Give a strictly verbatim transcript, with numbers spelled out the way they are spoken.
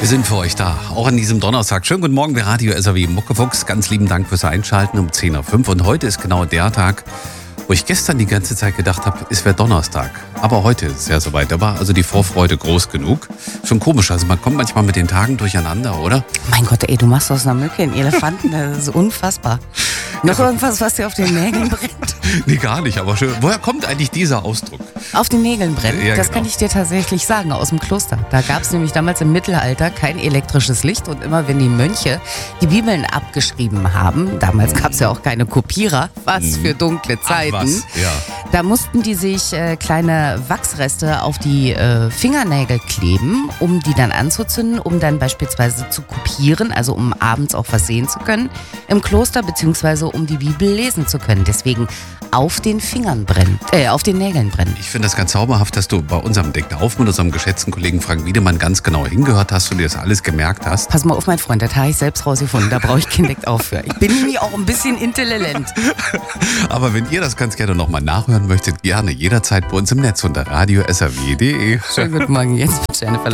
Wir sind für euch da, auch an diesem Donnerstag. Schönen guten Morgen, der Radio S R W Muckefuchs. Ganz lieben Dank fürs Einschalten um zehn Uhr fünf. Und heute ist genau der Tag, wo ich gestern die ganze Zeit gedacht habe, es wäre Donnerstag. Aber heute ist es ja soweit. Da war also die Vorfreude groß genug. Schon komisch, also man kommt manchmal mit den Tagen durcheinander, oder? Mein Gott, ey, du machst aus einer Mücke einen Elefanten, das ist unfassbar. Noch irgendwas, was dir auf den Nägeln brennt? Nee, gar nicht, aber schön. Woher kommt eigentlich dieser Ausdruck? Auf den Nägeln brennen? Ja, das genau. kann ich dir tatsächlich sagen, aus dem Kloster. Da gab es nämlich damals im Mittelalter kein elektrisches Licht und immer wenn die Mönche die Bibeln abgeschrieben haben, damals gab es ja auch keine Kopierer, was für dunkle Zeiten, Ach, was? Ja. Da mussten die sich äh, kleine Wachsreste auf die äh, Fingernägel kleben, um die dann anzuzünden, um dann beispielsweise zu kopieren, also um abends auch was sehen zu können im Kloster, beziehungsweise um die Bibel lesen zu können. Deswegen auf den Fingern brennen, äh, auf den Nägeln brennen. Ich finde das ganz zauberhaft, dass du bei unserem Deck auf mit unserem geschätzten Kollegen Frank Wiedemann ganz genau hingehört hast und dir das alles gemerkt hast. Pass mal auf, mein Freund, das habe ich selbst rausgefunden, da brauche ich kein Deck auf für. Ich bin nämlich auch ein bisschen intelligent. Aber wenn ihr das ganz gerne nochmal nachhören möchtet, gerne jederzeit bei uns im Netz unter radio s r w punkt d e. Schönen guten Morgen, jetzt mit Jennifer.